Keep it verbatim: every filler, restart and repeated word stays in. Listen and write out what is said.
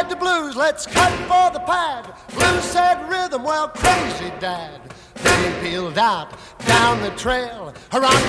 had the blues, let's cut for the pad. Blues said rhythm, well, crazy dad. Then he peeled out down the trail, around